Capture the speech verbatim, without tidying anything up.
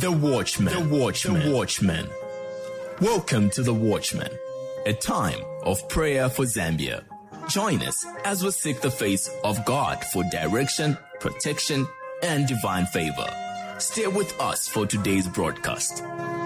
The Watchman. The Watchman. The Watchman. Welcome to The Watchman, a time of prayer for Zambia. Join us as we seek the face of God for direction, protection, and divine favor. Stay with us for today's broadcast.